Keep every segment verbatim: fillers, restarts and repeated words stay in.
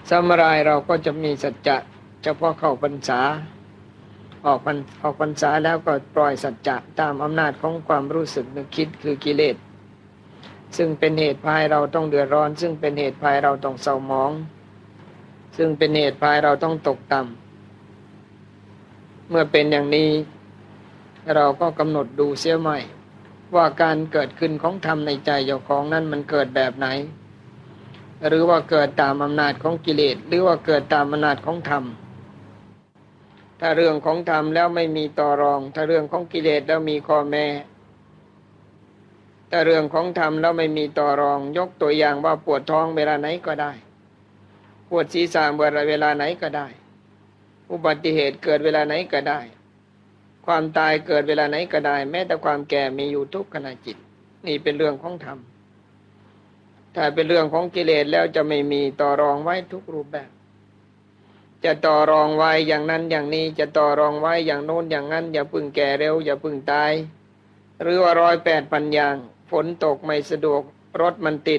สมัยเราก็จะมีสัจจะเฉพาะเข้าพรรษาออกพรรออกพรรษาแล้วก็ปล่อยสัจจะตามอำนาจของความรู้สึกนึกคิดคือกิเลสซึ่งเป็นเหตุพาให้เราต้องเดือดร้อนซึ่งเป็นเหตุพาให้เราต้องเศร้าหมองซึ่งเป็นเหตุพาให้เราต้องตกต่ำเมื่อเป็นอย่างนี้เราก็กำหนดดูเสียใหม่ว่าการเกิดขึ้นของธรรมในใจเจ้าของนั้นมันเกิดแบบไหนหรือว่าเกิดตามอำนาจของกิเลสหรือว่าเกิดตามอำนาจของธรรมถ้าเรื่องของธรรมแล้วไม่มีต่อรองถ้าเรื่องของกิเลสแล้วมีข้อแม้ถ้าเรื่องของธรรมแล้วไม่มีต่อรองยกตัวอย่างว่าปวดท้องเวลาไหนก็ได้ปวดศีรษะเวลาไหนก็ได้อุบัติเหตุเกิดเวลาไหนก็ได้ความตายเกิดเวลาไหนก็ได้แม้แต่ความแก่มีอยู่ทุกขณะจิตนี่เป็นเรื่องของธรรมถ้าเป็นเรื่องของกิเลสแล้วจะไม่มีต่อรองไว้ทุกรูปแบบจะต่อรองไว้อย่างนั้นอย่างนี้จะต่อรองไว้อย่างโน้นอย่างนั้นอย่าพึ่งแก่เร็วอย่าพึ่งตายหรือว่าร้อยแปดพันอย่างฝนตกไม่สะดวกรถมันติด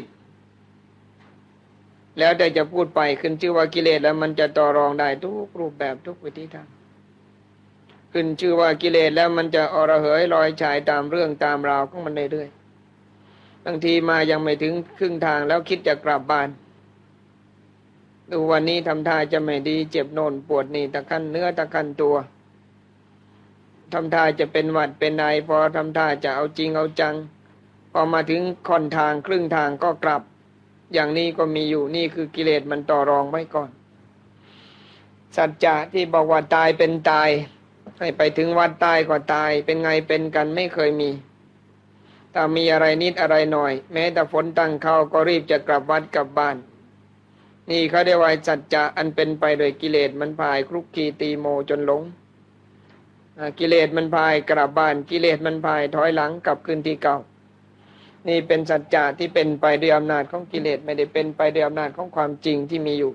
แล้วแต่จะพูดไปขึ้นชื่อว่ากิเลสแล้วมันจะต่อรองได้ทุกรูปแบบทุกวิธีทางขึ้นชื่อว่ากิเลสแล้วมันจะอระเหยลอยชายตามเรื่องตามราวของมันเรื่อยๆบางทีมายังไม่ถึงครึ่งทางแล้วคิดจะกลับบ้านดูวันนี้ทำท่าจะไม่ดีเจ็บโน่นปวดนี่ตะคันเนื้อตะคันตัวทำท่าจะเป็นหวัดเป็นไอพอทำท่าจะเอาจริงเอาจังพอมาถึงค่อนทางครึ่งทางก็กลับอย่างนี้ก็มีอยู่นี่คือกิเลสมันต่อรองไว้ก่อนสัจจะที่บอกว่าตายเป็นตายให้ไปถึงวัดตายก็ตายเป็นไงเป็นกันไม่เคยมีถ้ามีอะไรนิดอะไรหน่อยแม้แต่ฝนตั้งเข้าก็รีบจะกลับวัดกลับบ้านนี่เขาเรียกว่าสัจจะอันเป็นไปโดยกิเลสมันพายคลุกคลีตีโมจนหลงกิเลสมันพายกลับบ้านกิเลสมันพายถอยหลังกลับคืนที่เก่านี่เป็นสัจจะที่เป็นไปด้วยอำนาจของกิเลสไม่ได้เป็นไปด้วยอำนาจของความจริงที่มีอยู่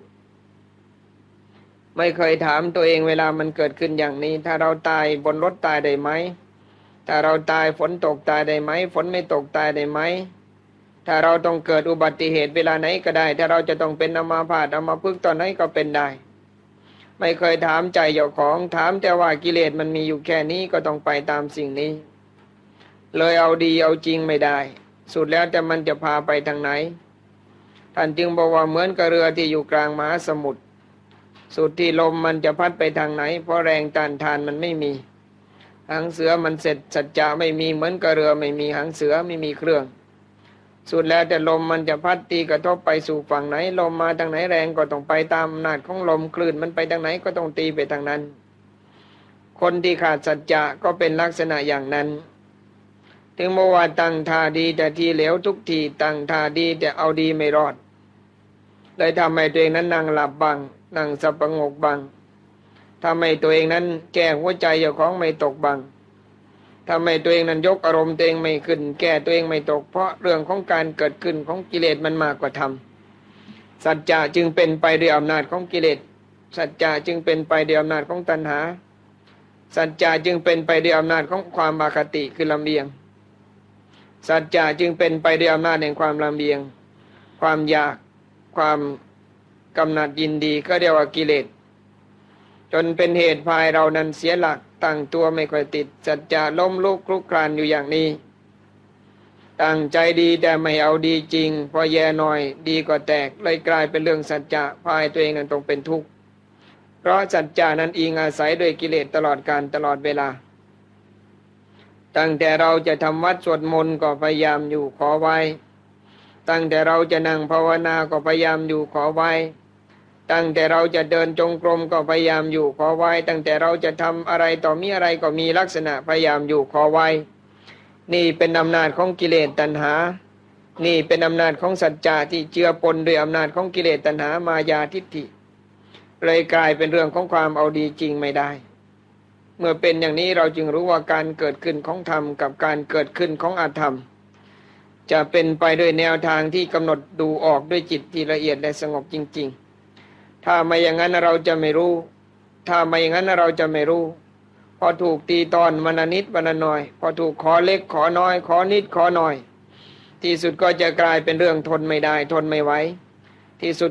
ไม่เคยถามตัวเองเวลามันเกิดขึ้นอย่างนี้ถ้าเราตายบนรถตายได้ไหมถ้าเราตายฝนตกตายได้ไหมฝนไม่ตกตายได้ไหมถ้าเราต้องเกิดอุบัติเหตุเวลาไหนก็ได้ถ้าเราจะต้องเป็นอัมพาตอัมพฤกษ์ตอนไหนก็เป็นได้ไม่เคยถามใจเจ้าของถามแต่ว่ากิเลสมันมีอยู่แค่นี้ก็ต้องไปตามสิ่งนี้เลยเอาดีเอาจริงไม่ได้สุดแล้วแต่มันจะพาไปทางไหนท่านจึงบอกว่าเหมือนกับเรือที่อยู่กลางมหาสมุทรสุดที่ลมมันจะพัดไปทางไหนเพราะแรงต้านทานมันไม่มีหางเสือมันเสร็จสัจจะไม่มีเหมือนกับเรือไม่มีหางเสือไม่มีเครื่องสุดแล้วแต่ลมมันจะพัดตีกระทบไปสู่ฝั่งไหนลมมาทางไหนแรงก็ต้องไปตามอำนาจของลมคลื่นมันไปทางไหนก็ต้องตีไปทางนั้นคนที่ขาดสัจจะก็เป็นลักษณะอย่างนั้นถึงเมื่อว่าตั้งท่าดีแต่ทีเหลวทุกทีตั้งท่าดีแต่เอาดีไม่รอดเลยทำให้ตัวเองนั้นนั่งหลับบังนั่งสับประงกบังทำให้ตัวเองนั้นแก้หัวใจเจ้าของไม่ตกบังทำให้ตัวเองนั้นยกอารมณ์ตัวเองไม่ขึ้นแก้ตัวเองไม่ตกเพราะเรื่องของการเกิดขึ้นของกิเลสมันมากกว่าธรรมสัจจะจึงเป็นไปด้วยอำนาจของกิเลสสัจจะจึงเป็นไปด้วยอำนาจของตัณหาสัจจะจึงเป็นไปด้วยอำนาจของความอคติคือลำเอียงสัจจะจึงเป็นไปด้วยอำนาจแห่งความลำเอียงความอยากความกำหนัดยินดีก็เรียกว่ากิเลสจนเป็นเหตุพายเรานั้นเสียหลักตั้งตัวไม่ค่อยติดสัจจะล้มลุกคลุกคลานอยู่อย่างนี้ตั้งใจดีแต่ไม่เอาดีจริงพอแย่หน่อยดีก็แตกเลยกลายเป็นเรื่องสัจจะพายตัวเองนั้นต้องเป็นทุกข์เพราะสัจจะนั้นอิงอาศัยโดยกิเลสตลอดกาลตลอดเวลาตั้งแต่เราจะทำวัดสวดมนต์ก็พยายามอยู่ขอไว้ตั้งแต่เราจะนั่งภาวนาก็พยายามอยู่ขอไว้ตั้งแต่เราจะเดินจงกรมก็พยายามอยู่ขอไว้ตั้งแต่เราจะทำอะไรต่อมีอะไรก็มีลักษณะพยายามอยู่ขอไว้นี่เป็นอำนาจของกิเลสตัณหานี่เป็นอำนาจของสัจจะที่เจือปนด้วยอำนาจของกิเลสตัณหามายาทิฏฐิเลยกลายเป็นเรื่องของความเอาดีจริงไม่ได้เมื่อเป็นอย่างนี้เราจึงรู้ว่าการเกิดขึ้นของธรรมกับการเกิดขึ้นของอธรรมจะเป็นไปด้วยแนวทางที่กำหนดดูออกด้วยจิตที่ละเอียดและสงบจริงๆถ้าไม่อย่างนั้นเราจะไม่รู้ถ้าไม่อย่างนั้นเราจะไม่รู้พอถูกตีตอนวันละนิดวันละหน่อยพอถูกขอเล็กขอน้อยขอนิดขอหน่อยที่สุดก็จะกลายเป็นเรื่องทนไม่ได้ทนไม่ไหวที่สุด